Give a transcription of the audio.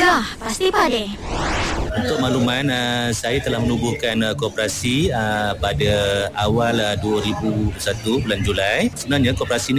Dah, pasti pade. Untuk makluman, saya telah menubuhkan koperasi pada awal 2021 bulan Julai. Sebenarnya koperasi ini